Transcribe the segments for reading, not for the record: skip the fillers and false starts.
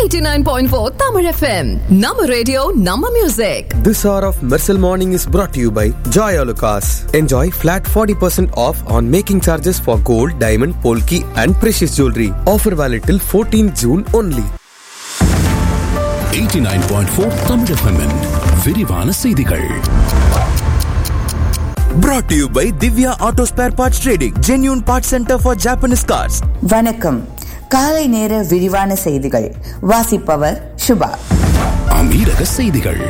89.4 Tamil FM. Nama radio, Nama music. This hour of Mersal Morning is brought to you by Joy Alucas. Enjoy flat 40% off on making charges for gold, diamond, polki and precious jewelry. Offer valid till 14 June only. 89.4 Tamil FM விரிவான செய்திகள். Brought to you by Divya Auto Spare Parts Trading, genuine parts center for Japanese cars. வணக்கம். காலை நேர விரிவான செய்திகள் வாசிப்பவர் சுபா. அமீரக செய்திகள்.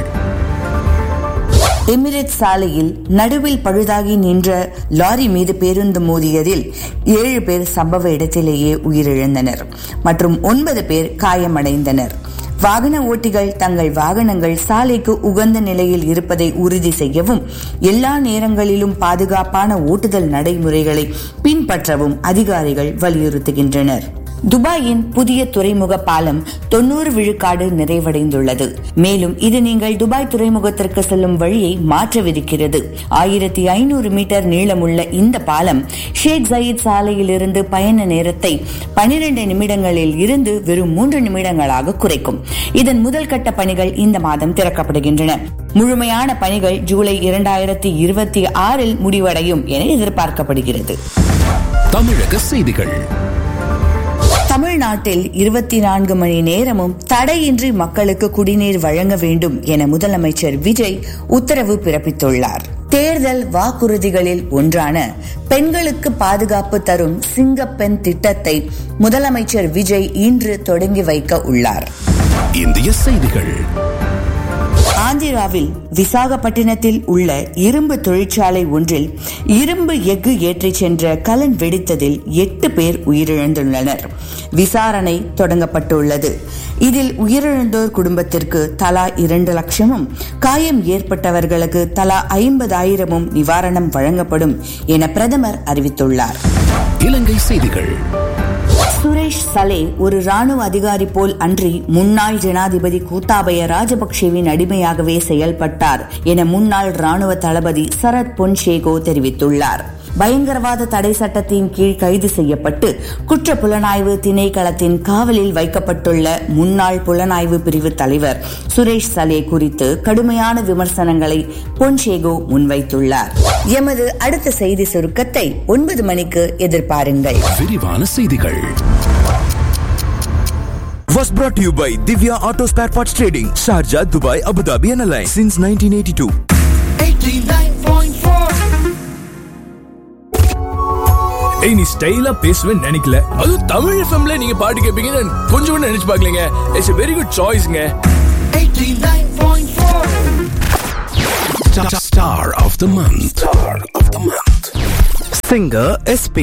எமிரேட்ஸ் சாலையில் நடுவில் பழுதாகி நின்ற லாரி மீது பேருந்து மோதியதில் 7 பேர் சம்பவ இடத்திலேயே உயிரிழந்தனர் மற்றும் 9 பேர் காயமடைந்தனர். வாகன ஓட்டிகள் தங்கள் வாகனங்கள் சாலைக்கு உகந்த நிலையில் இருப்பதை உறுதி செய்யவும் எல்லா நேரங்களிலும் பாதுகாப்பான ஓட்டுதல் நடைமுறைகளை பின்பற்றவும் அதிகாரிகள் வலியுறுத்துகின்றனர். துபாயின் புதிய துறைமுக பாலம் 90 விழுக்காடு நிறைவடைந்துள்ளது. மேலும் இது நீங்கள் துபாய் துறைமுகத்திற்கு செல்லும் வழியை மாற்றவிருக்கிறது. 1500 மீட்டர் நீளமுள்ள இந்த பாலம் ஷேக் ஜயீத் சாலையிலிருந்து பயண நேரத்தை 12 நிமிடங்களில் இருந்து வெறும் 3 நிமிடங்களாக குறைக்கும். இதன் முதல் கட்ட பணிகள் இந்த மாதம் திறக்கப்படுகின்றன. முழுமையான பணிகள் ஜூலை 2026 முடிவடையும் என எதிர்பார்க்கப்படுகிறது. தமிழக செய்திகள். தமிழ்நாட்டில் 24 மணி நேரமும் தடையின்றி மக்களுக்கு குடிநீர் வழங்க வேண்டும் என முதலமைச்சர் விஜய் உத்தரவு பிறப்பித்துள்ளார். தேர்தல் வாக்குறுதிகளில் ஒன்றான பெண்களுக்கு பாதுகாப்பு தரும் சிங்கப்பெண் திட்டத்தை முதலமைச்சர் விஜய் இன்று தொடங்கி வைக்க உள்ளார். இந்திய செய்திகள். ஆந்திராவில் விசாகப்பட்டினத்தில் உள்ள இரும்பு தொழிற்சாலை ஒன்றில் இரும்பு எஃகு ஏற்றிச் சென்ற கலன் வெடித்ததில் 8 பேர் உயிரிழந்துள்ளனர். விசாரணை தொடங்கப்பட்டுள்ளது. இதில் உயிரிழந்தோர் குடும்பத்திற்கு தலா 2 லட்சமும் காயம் ஏற்பட்டவர்களுக்கு தலா 50,000 நிவாரணம் வழங்கப்படும் என பிரதமர் அறிவித்துள்ளார். இலங்கை செய்திகள். சுரேஷ் சலே ஒரு ராணுவ அதிகாரி போல் அன்றி முன்னாள் ஜனாதிபதி கூத்தாபய ராஜபக்சேவின் அடிமையாகவே செயல்பட்டார் என முன்னாள் ராணுவ தளபதி சரத் பொன்சேகோ தெரிவித்துள்ளார். பயங்கரவாத தடை சட்டத்தின் கீழ் கைது செய்யப்பட்டு குற்ற புலனாய்வு திணைக்களத்தின் காவலில் வைக்கப்பட்டுள்ள முன்னாள் புலனாய்வு பிரிவு தலைவர் சுரேஷ் சலே குறித்து கடுமையான விமர்சனங்களை பொன்சேகோ முன்வைத்துள்ளார். எமது அடுத்த செய்தி சுருக்கத்தை 9 மணிக்கு எதிர்பாருங்கள். விரிவான செய்திகள். Was brought to you by Divya Auto Spare Parts Trading, Sharjah, Dubai, Abu Dhabi and Alliance since 1982. 89.4. ஏய், நீ ஸ்டைலா பேசுவேன்னு நினைக்கல. அது தமிழ் எஃப்எம்ல நீங்க பாட்டு கேட்பீங்கன்னு கொஞ்சம் கூட நினைச்சு பார்க்கலங்க. It's a very good choiceங்க. 89.4. Star of the month. Singer SP